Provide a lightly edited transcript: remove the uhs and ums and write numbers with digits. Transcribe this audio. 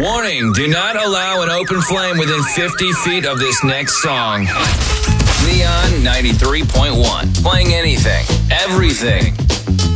Warning, do not allow an open flame within 50 feet of this next song. Neon 93.1. Playing anything, everything.